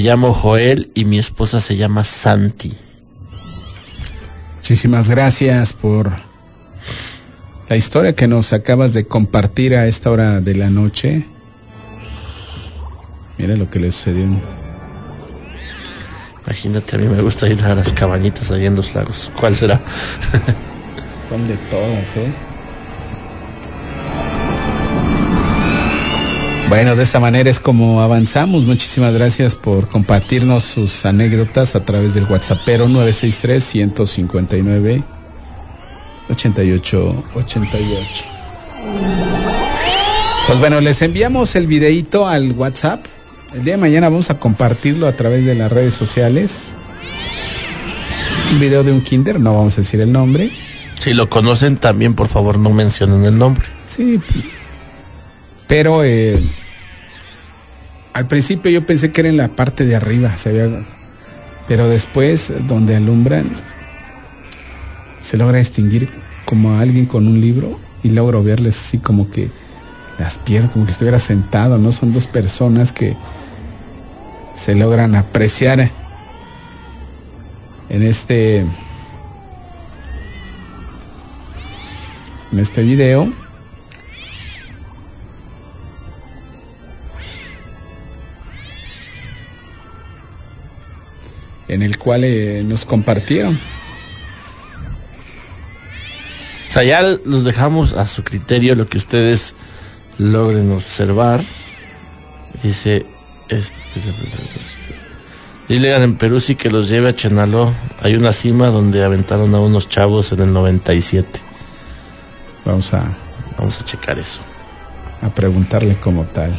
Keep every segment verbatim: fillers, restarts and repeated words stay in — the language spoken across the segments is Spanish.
llamo Joel y mi esposa se llama Santi. Muchísimas gracias por la historia que nos acabas de compartir a esta hora de la noche. Mira lo que le sucedió. Imagínate, a mí me gusta ir a las cabañitas ahí en los lagos. ¿Cuál será? Son de todas, ¿eh? Bueno, de esta manera es como avanzamos. Muchísimas gracias por compartirnos sus anécdotas a través del WhatsAppero nueve seis tres, uno cinco nueve, ocho ocho ocho ocho. Pues bueno, les enviamos el videíto al WhatsApp. El día de mañana vamos a compartirlo a través de las redes sociales. Es un video de un kinder, no vamos a decir el nombre. Si lo conocen también, por favor, no mencionen el nombre. Sí, pero eh, al principio yo pensé que era en la parte de arriba, se veía, pero después donde alumbran se logra distinguir como a alguien con un libro y logro verles así como que las piernas, como que estuviera sentado, ¿no? Son dos personas que se logran apreciar en este en este video. En el cual eh, nos compartieron. O sea, ya los dejamos a su criterio, lo que ustedes logren observar. Dice, este, dile en Perú sí que los lleve a Chenaló. Hay una cima donde aventaron a unos chavos en el noventa y siete. Vamos a vamos a checar eso, a preguntarle como tal.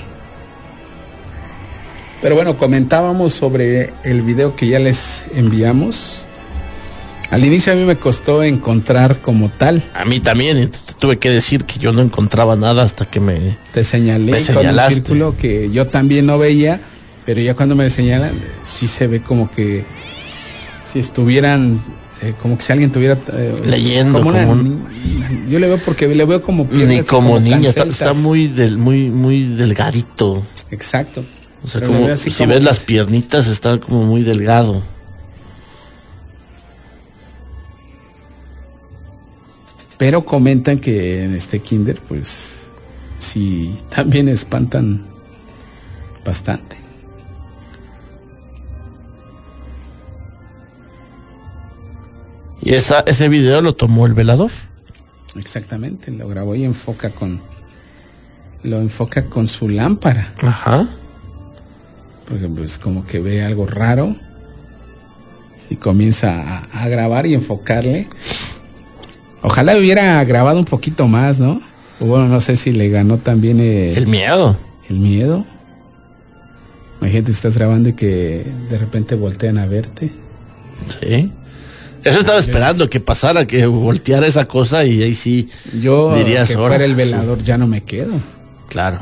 Pero bueno, comentábamos sobre el video que ya les enviamos. Al inicio a mí me costó encontrar como tal. A mí también, te tuve que decir que yo no encontraba nada hasta que me te señalé me con un círculo que yo también no veía, pero ya cuando me señalan sí se ve como que si estuvieran eh, como que si alguien tuviera eh, leyendo como una, como un... yo le veo porque le veo como ni como, como niña, está, está muy del muy muy delgadito. Exacto. O sea, como, si como ves las piernitas, está como muy delgado. Pero comentan que en este kinder, pues, sí, también espantan bastante. ¿Y esa, ese video lo tomó el velador? Exactamente, lo grabó y enfoca con, lo enfoca con su lámpara. Ajá. Porque pues como que ve algo raro y comienza a, a grabar y enfocarle. Ojalá hubiera grabado un poquito más, ¿no? O bueno, no sé si le ganó también el, el miedo. El miedo. Imagínate que estás grabando y que de repente voltean a verte. Sí. Eso estaba esperando que pasara, que volteara esa cosa y ahí sí yo dirías, que fuera el velador sí. Ya no me quedo. Claro.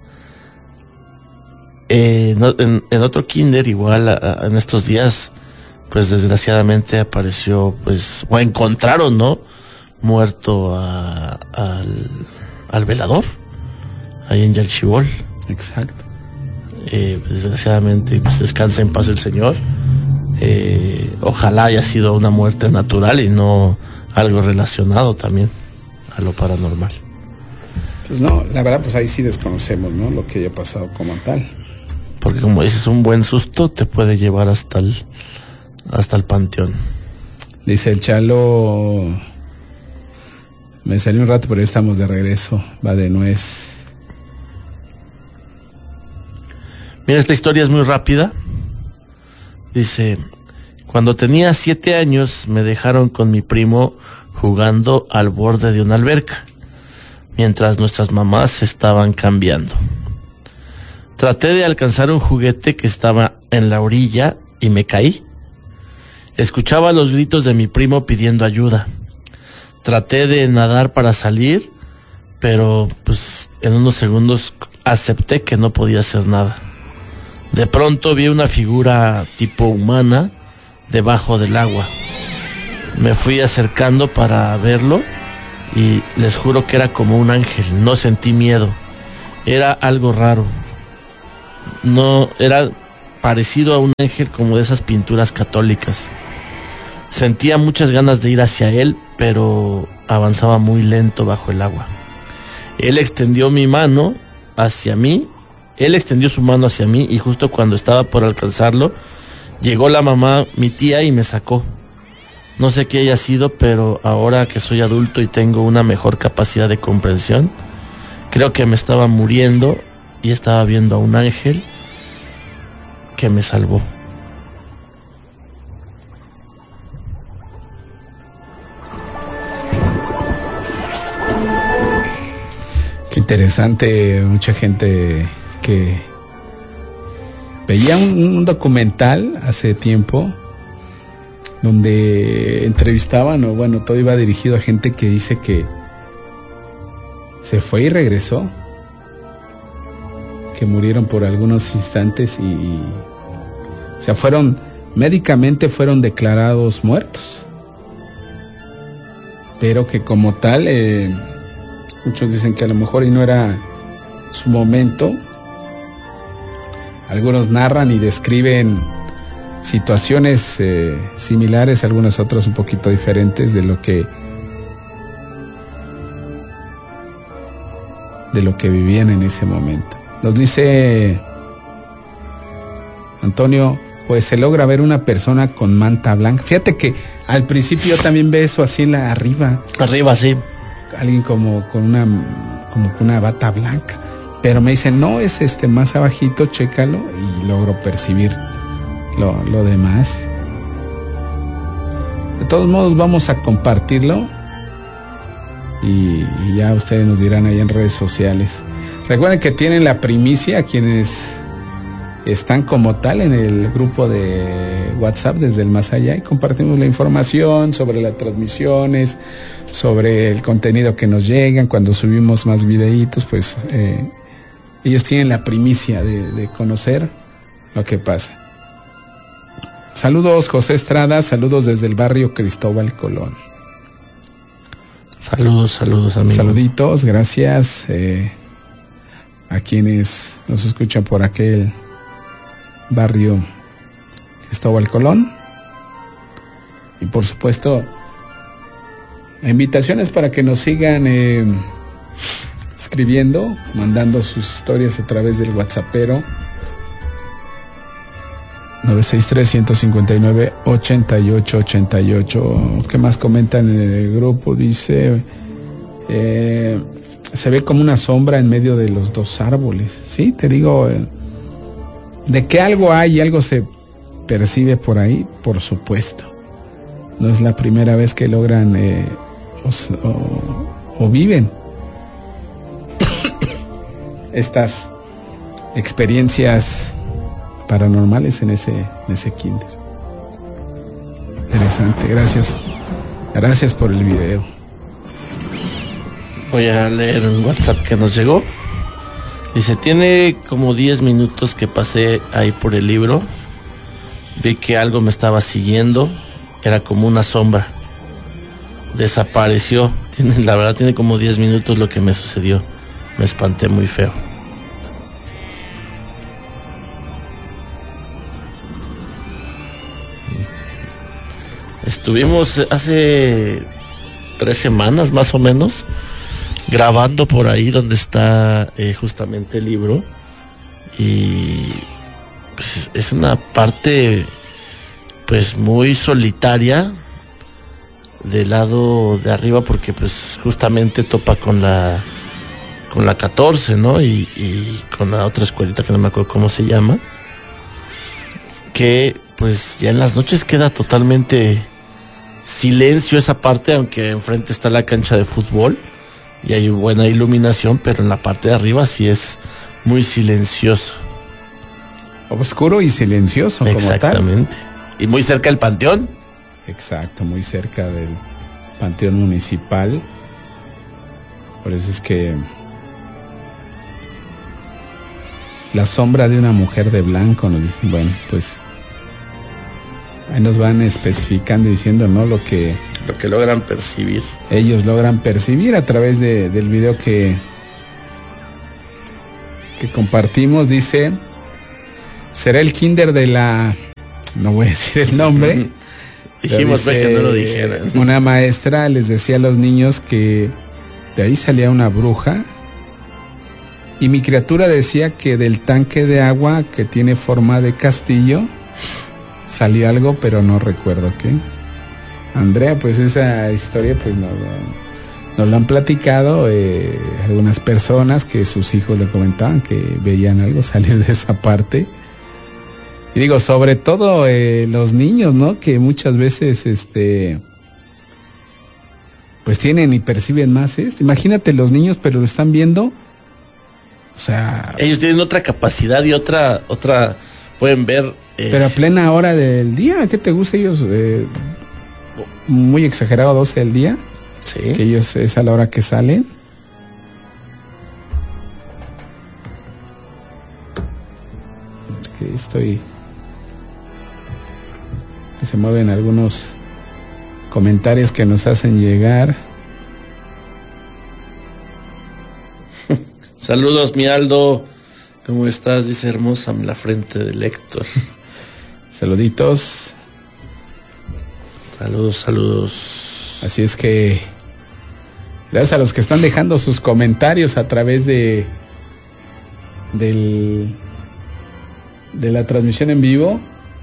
Eh, no, en, en otro kinder igual a, a, en estos días pues desgraciadamente apareció pues o encontraron no muerto a, al, al velador ahí en Yalchibol. Exacto. Eh, desgraciadamente pues descansa en paz el señor. Eh, ojalá haya sido una muerte natural y no algo relacionado también a lo paranormal. Pues no, la verdad pues ahí sí desconocemos, ¿no? Lo que haya pasado como tal. Porque como dices, un buen susto te puede llevar hasta el hasta el panteón. Dice el Chalo, me salió un rato pero ya estamos de regreso, va de nuez. Mira, esta historia es muy rápida. Dice, cuando tenía siete años me dejaron con mi primo jugando al borde de una alberca, mientras nuestras mamás se estaban cambiando. Traté de alcanzar un juguete que estaba en la orilla y me caí. Escuchaba los gritos de mi primo pidiendo ayuda. Traté de nadar para salir, pero pues en unos segundos acepté que no podía hacer nada. De pronto vi una figura tipo humana debajo del agua. Me fui acercando para verlo y les juro que era como un ángel. No sentí miedo. Era algo raro. No, era parecido a un ángel como de esas pinturas católicas. Sentía muchas ganas de ir hacia él, pero avanzaba muy lento bajo el agua. Él extendió mi mano hacia mí, él extendió su mano hacia mí y justo cuando estaba por alcanzarlo, llegó la mamá, mi tía, y me sacó. No sé qué haya sido, pero ahora que soy adulto y tengo una mejor capacidad de comprensión, creo que me estaba muriendo y estaba viendo a un ángel que me salvó. Qué interesante, mucha gente que veía un, un documental hace tiempo donde entrevistaban, o bueno, todo iba dirigido a gente que dice que se fue y regresó, que murieron por algunos instantes y, y o sea, fueron, médicamente fueron declarados muertos, pero que como tal, eh, muchos dicen que a lo mejor y no era su momento. Algunos narran y describen situaciones eh, similares, algunas otras un poquito diferentes de lo que de lo que vivían en ese momento. Nos dice Antonio, pues se logra ver una persona con manta blanca. Fíjate que al principio yo también ve eso así en la arriba. Arriba, sí. Alguien como con una como con una bata blanca, pero me dicen no, es este más abajito, chécalo, y logro percibir lo, lo demás. De todos modos vamos a compartirlo y, y ya ustedes nos dirán ahí en redes sociales. Recuerden que tienen la primicia quienes están como tal en el grupo de WhatsApp desde el más allá, y compartimos la información sobre las transmisiones, sobre el contenido que nos llegan. Cuando subimos más videitos, pues eh, ellos tienen la primicia de, de conocer lo que pasa. Saludos José Estrada, saludos desde el barrio Cristóbal Colón. Saludos, saludos amigos. Saluditos, gracias eh, a quienes nos escuchan por aquel barrio Cristóbal Colón. Y por supuesto, invitaciones para que nos sigan eh, escribiendo, mandando sus historias a través del WhatsAppero nueve seis tres, uno cinco nueve, ocho ocho ocho ocho. ¿Qué más comentan en el grupo? Dice eh, se ve como una sombra en medio de los dos árboles. Sí, te digo, eh, de que algo hay, algo se percibe por ahí, por supuesto. No es la primera vez que logran eh, o, o, o viven estas experiencias paranormales en ese, en ese kinder. Interesante, gracias. Gracias por el video. Voy a leer un WhatsApp que nos llegó. Dice, tiene como diez minutos que pasé ahí por el libro. Vi que algo me estaba siguiendo. Era como una sombra. Desapareció. Tiene, la verdad tiene como diez minutos lo que me sucedió. Me espanté muy feo. Estuvimos hace tres semanas más o menos grabando por ahí donde está eh, justamente el libro, y pues, es una parte pues muy solitaria del lado de arriba, porque pues justamente topa con la con la catorce, ¿no? Y, y con la otra escuelita que no me acuerdo cómo se llama, que pues ya en las noches queda totalmente silencio esa parte, aunque enfrente está la cancha de fútbol y hay buena iluminación, pero en la parte de arriba sí es muy silencioso. Oscuro y silencioso, como tal. Exactamente. Y muy cerca del panteón. Exacto, muy cerca del panteón municipal. Por eso es que la sombra de una mujer de blanco, nos dicen. Bueno, pues ahí nos van especificando y diciendo, ¿no? Lo que lo que logran percibir. Ellos logran percibir a través de, del video que que compartimos. Dice, será el kinder de la, no voy a decir el nombre. Dijimos dice, que no lo dijeran. Una maestra les decía a los niños que de ahí salía una bruja, y mi criatura decía que del tanque de agua que tiene forma de castillo salió algo, pero no recuerdo qué. Andrea, pues esa historia pues nos, nos lo han platicado eh, algunas personas que sus hijos le comentaban que veían algo salir de esa parte. Y digo, sobre todo eh, los niños, ¿no? Que muchas veces, este, pues tienen y perciben más esto. Imagínate los niños, pero lo están viendo, o sea... Ellos tienen otra capacidad y otra, otra, pueden ver... Eh, pero a plena hora del día, ¿qué te gusta ellos? Eh, muy exagerado, doce del día. Sí. Que ellos es a la hora que salen. Que estoy... Se mueven algunos comentarios que nos hacen llegar. Saludos, mi Aldo. ¿Cómo estás? Dice hermosa la frente del Héctor. Saluditos. Saludos, saludos. Así es que gracias a los que están dejando sus comentarios a través de del de la transmisión en vivo.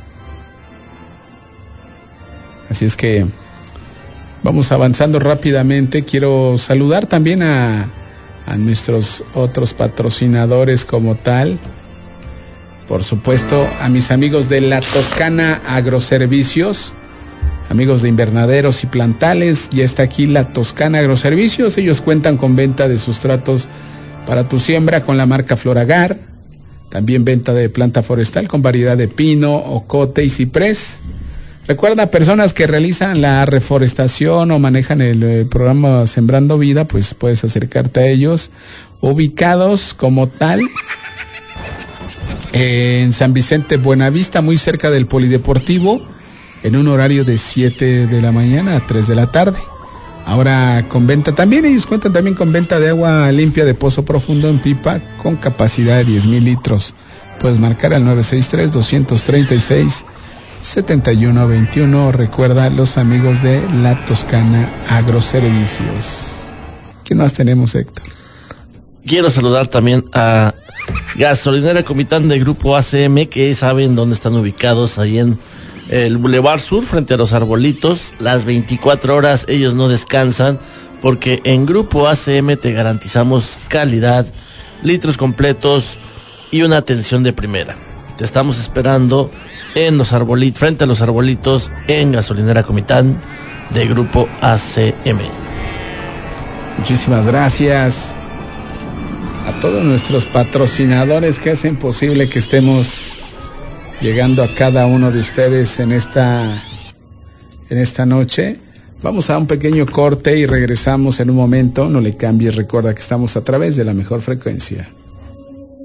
Así es que vamos avanzando rápidamente. Quiero saludar también a, a nuestros otros patrocinadores como tal. Por supuesto, a mis amigos de La Toscana Agroservicios, amigos de invernaderos y plantales. Ya está aquí La Toscana Agroservicios. Ellos cuentan con venta de sustratos para tu siembra con la marca Floragar. También venta de planta forestal con variedad de pino, ocote y ciprés. Recuerda, personas que realizan la reforestación o manejan el, el programa Sembrando Vida, pues puedes acercarte a ellos, ubicados como tal en San Vicente Buenavista, muy cerca del Polideportivo, en un horario de siete de la mañana a tres de la tarde. Ahora con venta también, ellos cuentan también con venta de agua limpia de pozo profundo en pipa con capacidad de diez mil litros. Puedes marcar al nueve seis tres, dos tres seis, siete uno dos uno. Recuerda, los amigos de La Toscana Agroservicios. ¿Qué más tenemos, Héctor? Quiero saludar también a Gasolinera Comitán de Grupo A C M, que saben dónde están ubicados, ahí en el Boulevard Sur, frente a los arbolitos. Las veinticuatro horas ellos no descansan, porque en Grupo A C M te garantizamos calidad, litros completos y una atención de primera. Te estamos esperando en los arbolitos, frente a los arbolitos, en Gasolinera Comitán de Grupo A C M. Muchísimas gracias a todos nuestros patrocinadores que hacen posible que estemos llegando a cada uno de ustedes en esta en esta noche. Vamos a un pequeño corte y regresamos en un momento. No le cambies, recuerda que estamos a través de la mejor frecuencia.